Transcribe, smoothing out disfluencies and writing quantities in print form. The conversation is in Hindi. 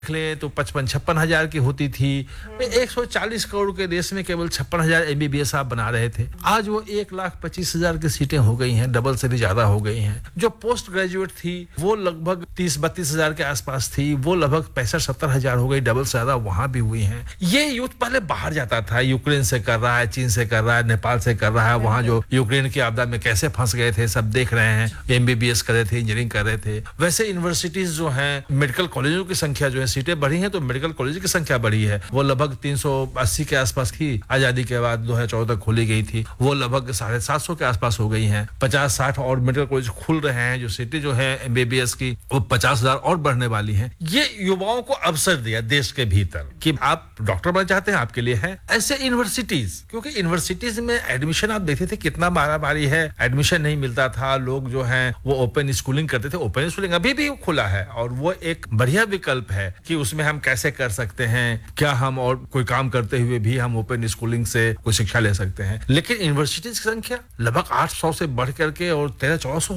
लें तो 55-56 हजार की होती थी। 140 करोड़ के देश में केवल 56 हजार एमबीबीएस आप बना रहे थे। आज वो 1,25,000 की सीटें हो गई हैं, डबल से भी ज्यादा हो गई हैं। जो पोस्ट ग्रेजुएट थी वो लगभग 30-32 हजार के आसपास थी, वो लगभग 65-70 हजार हो गई, डबल से ज्यादा वहां भी हुई हैं। ये यूथ पहले बाहर जाता था, यूक्रेन से कर रहा है, चीन से कर रहा है, नेपाल से कर रहा है, वहां जो यूक्रेन की आपदा में कैसे फंस गए थे सब देख रहे हैं। एमबीबीएस कर रहे थे, इंजीनियरिंग कर रहे थे। वैसे यूनिवर्सिटीज जो हैं, मेडिकल कॉलेजों की संख्या जो है, सीटें बढ़ी हैं तो मेडिकल कॉलेज की संख्या बढ़ी है। वो लगभग 380 के आसपास थी, आजादी के बाद 2014 तक खोली गई थी। वो लगभग 750 के आसपास हो गई हैं। 50-60 और मेडिकल कॉलेज खुल रहे हैं। जो सिटी जो है एमबीबीएस की वो 50,000 और बढ़ने वाली है। ये युवाओं को अवसर दिया देश के भीतर कि आप डॉक्टर बनना चाहते हैं, आपके लिए है। ऐसे यूनिवर्सिटीज, क्योंकि यूनिवर्सिटीज में एडमिशन आप देखते थे कितना मारामारी है, एडमिशन नहीं मिलता था। लोग जो है वो ओपन स्कूलिंग करते थे। ओपन स्कूलिंग अभी भी खुला है और वो एक बढ़िया विकल्प है कि उसमें हम कैसे कर सकते हैं, क्या हम और कोई काम करते हुए भी हम ओपन स्कूलिंग से कोई शिक्षा ले सकते हैं। लेकिन यूनिवर्सिटीज की संख्या लगभग 800 से बढ़ करके और 1300-1400